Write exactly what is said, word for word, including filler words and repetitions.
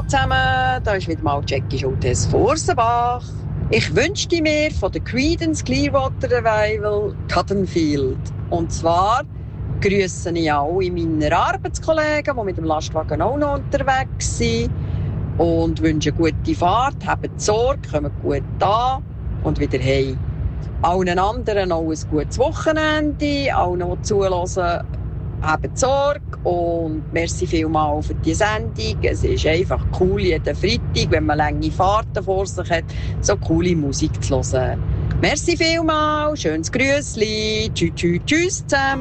zusammen, da ist wieder mal Jackie Schultes Fursenbach. Ich wünschte mir von der Creedence Clearwater Revival Cottonfield. Und zwar grüsse ich alle meine Arbeitskollegen, die mit dem Lastwagen auch noch unterwegs sind. Und wünsche eine gute Fahrt, habt Sorge, kommt gut an und wieder heim. Allen anderen auch ein gutes Wochenende, allen, die zuhören, habt Sorge und merci vielmals für die Sendung. Es ist einfach cool, jeden Freitag, wenn man lange Fahrten vor sich hat, so coole Musik zu hören. Merci vielmals, schönes Grüßli, tschüss, tschüss, tschüss zusammen.